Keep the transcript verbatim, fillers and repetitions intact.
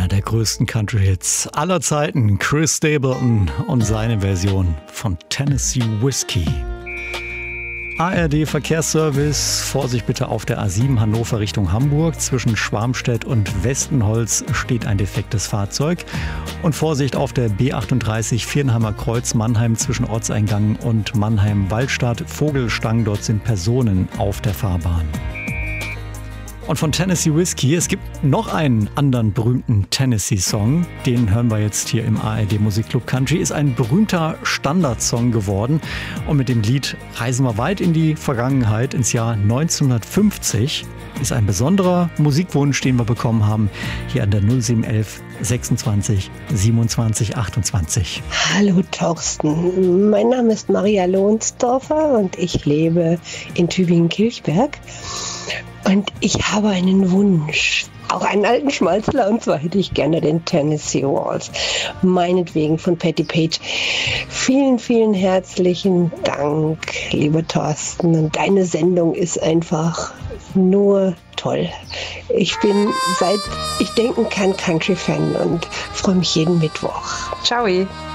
Einer der größten Country-Hits aller Zeiten, Chris Stapleton und seine Version von Tennessee Whiskey. A R D-Verkehrsservice, Vorsicht bitte auf der A sieben Hannover Richtung Hamburg. Zwischen Schwarmstedt und Westenholz steht ein defektes Fahrzeug. Und Vorsicht auf der B achtunddreißig Viernheimer Kreuz Mannheim zwischen Ortseingang und Mannheim-Waldstadt. Vogelstang, dort sind Personen auf der Fahrbahn. Und von Tennessee Whiskey, es gibt noch einen anderen berühmten Tennessee-Song, den hören wir jetzt hier im A R D Musikclub Country, ist ein berühmter Standardsong geworden. Und mit dem Lied reisen wir weit in die Vergangenheit, ins Jahr neunzehnhundertfünfzig. Ist ein besonderer Musikwunsch, den wir bekommen haben, hier an der null sieben elf sechsundzwanzig siebenundzwanzig achtundzwanzig. Hallo Thorsten, mein Name ist Maria Lohnsdorfer und ich lebe in Tübingen-Kilchberg. Und ich habe einen Wunsch, auch einen alten Schmalzler, und zwar hätte ich gerne den Tennessee Waltz, meinetwegen von Patti Page. Vielen, vielen herzlichen Dank, lieber Thorsten, und deine Sendung ist einfach nur toll. Ich bin, seit ich denken kann, Country-Fan und freue mich jeden Mittwoch. Ciao.